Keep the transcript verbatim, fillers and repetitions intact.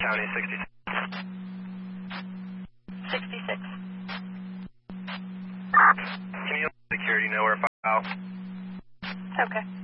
County, sixty-six. sixty-six. Can you security know where file? Okay.